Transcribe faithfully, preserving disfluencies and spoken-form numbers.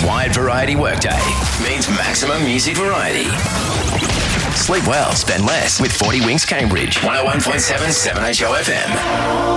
wide variety workday means maximum music variety. Sleep well, spend less with forty Winks Cambridge. one oh one point seven seven H O F M.